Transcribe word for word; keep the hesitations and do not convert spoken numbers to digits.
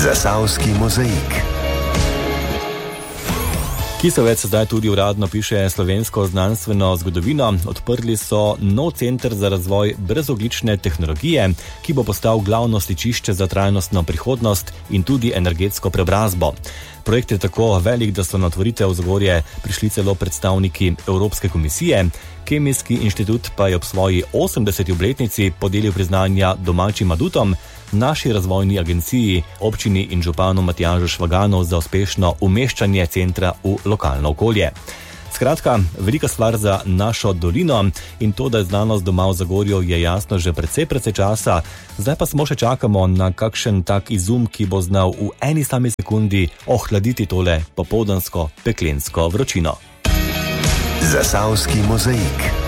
Zasavski mozaik. Kisovec zdaj tudi uradno piše slovensko znanstveno zgodovino. Odprli so nov center za razvoj brezogljične tehnologije, ki bo postal glavno stičišče za trajnostno prihodnost in tudi energetsko preobrazbo. Projekt je tako velik, da so na otvoritev Zagorje prišli celo predstavniki Evropske komisije. Kemijski inštitut pa je ob svoji osemdeseti obletnici podelil priznanja domačim adutom, naši razvojni agenciji, občini in županu Matjažu Švaganu za uspešno umeščanje centra v lokalno okolje. Skratka, velika stvar za našo dolino in to, da je znanost doma v Zagorju, je jasno že precej, precej časa. Zdaj pa samo še čakamo na kakšen tak izum, ki bo znal v eni sami sekundi ohladiti tole popoldansko peklensko vročino. Zasavski mozaik.